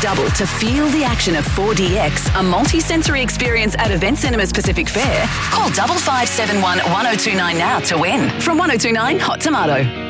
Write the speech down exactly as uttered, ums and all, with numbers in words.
double to feel the action of four D X, a multi-sensory experience at Event Cinemas Pacific Fair. Call double five seven one one oh two nine now to win. From one oh two nine Hot Tomato.